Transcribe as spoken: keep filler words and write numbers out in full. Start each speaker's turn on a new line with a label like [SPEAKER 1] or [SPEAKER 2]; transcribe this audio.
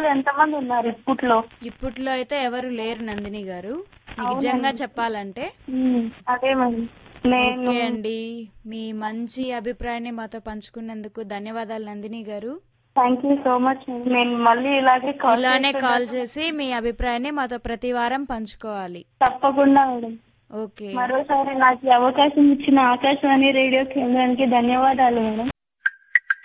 [SPEAKER 1] వాళ్ళు ఎంతమంది ఉన్నారు ఇప్పట్లో?
[SPEAKER 2] ఇప్పట్లో అయితే ఎవరు లేరు నందిని గారు, నిజంగా చెప్పాలంటే.
[SPEAKER 1] ఉమ్, అదే మరి నేను
[SPEAKER 2] ఓకే అండి, మీ మంచి అభిప్రాయాన్ని మాతో పంచుకున్నందుకు ధన్యవాదాలు నందిని గారు.
[SPEAKER 1] Thank you so much. నేను మళ్ళీ ఇలాగే కాల్
[SPEAKER 2] ఇలానే కాల్
[SPEAKER 1] చేస్తుంటాను.
[SPEAKER 2] చేసి మీ అభిప్రాయాన్ని మాతో ప్రతి వారం పంచుకోవాలి.
[SPEAKER 1] తప్పకుండా మేడం.
[SPEAKER 2] ఓకే.
[SPEAKER 1] మరోసారి నాకు ఈ అవకాశం ఇచ్చిన ఆకాశవాణి రేడియో కేంద్రానికి ధన్యవాదాలు మేడం.